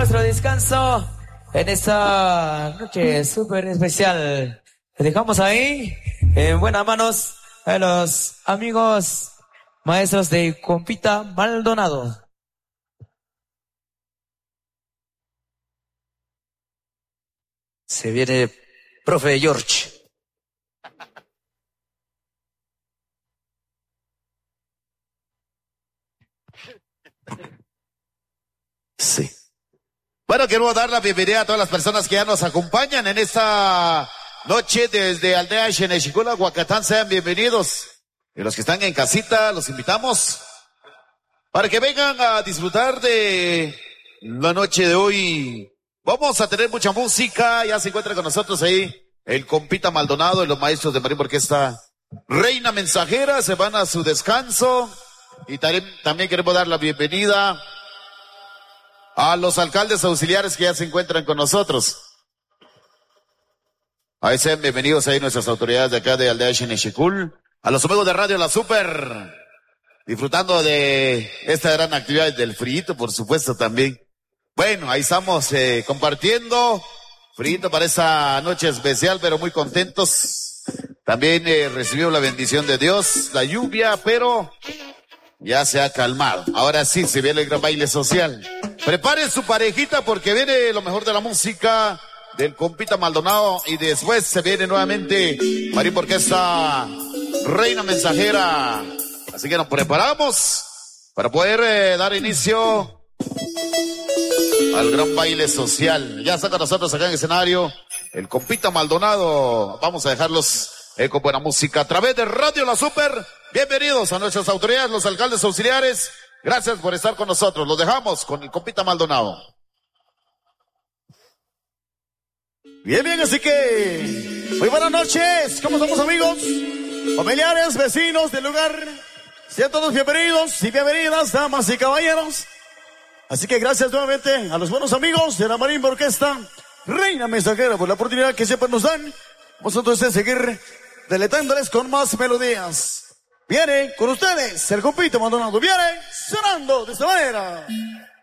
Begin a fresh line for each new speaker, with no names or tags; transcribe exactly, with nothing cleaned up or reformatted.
nuestro descanso en esta noche súper especial. Les dejamos ahí en buenas manos a los amigos maestros de Compita Maldonado.
Se viene profe George.
Sí. Bueno, quiero dar la bienvenida a todas las personas que ya nos acompañan en esta noche desde Aldea Xenexicula, Huacatán. Sean bienvenidos. Y los que están en casita, los invitamos para que vengan a disfrutar de la noche de hoy. Vamos a tener mucha música. Ya se encuentra con nosotros ahí el Compita Maldonado y los maestros de Marín Orquesta Reina Mensajera. Se van a su descanso. Y también queremos dar la bienvenida a los alcaldes auxiliares que ya se encuentran con nosotros. Ahí sean bienvenidos ahí nuestras autoridades de acá de Aldea Xenexicul. A los amigos de Radio La Super, disfrutando de esta gran actividad del frito, por supuesto también. Bueno, ahí estamos eh, compartiendo frito para esa noche especial, pero muy contentos. También eh, recibimos la bendición de Dios, la lluvia, pero ya se ha calmado. Ahora sí, se viene el gran baile social. Preparen su parejita porque viene lo mejor de la música del Compita Maldonado y después se viene nuevamente Marín Orquesta Reina Mensajera. Así que nos preparamos para poder eh, dar inicio al gran baile social. Ya está con nosotros acá en el escenario el Compita Maldonado. Vamos a dejarlos eh, con buena música a través de Radio La Super. Bienvenidos a nuestras autoridades, los alcaldes auxiliares. Gracias por estar con nosotros. Los dejamos con el Compita Maldonado.
Bien, bien, así que muy buenas noches. ¿Cómo estamos, amigos? Familiares, vecinos del lugar. Sean todos bienvenidos y bienvenidas, damas y caballeros. Así que gracias nuevamente a los buenos amigos de la Marín Orquesta Reina Mensajera por la oportunidad que siempre nos dan. Vamos entonces a seguir deleitándoles con más melodías. Viene con ustedes el Compita Maldonado. Viene sonando de esta manera.